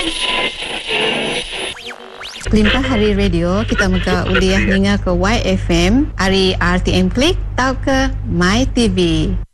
Kelimpah hari radio kita muka uliah ninga ke YFM hari RTM Klik tau ke My TV.